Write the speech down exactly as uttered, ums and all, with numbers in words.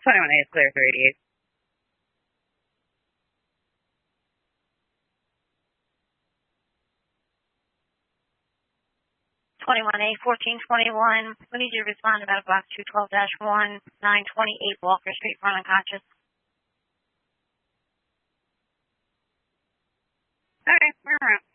twenty-one A is clear for eighty-eight. twenty-one A, fourteen twenty-one. We need you to respond to Medical Box two twelve dash one, nine twenty-eight Walker Street, front unconscious. Okay, we're around.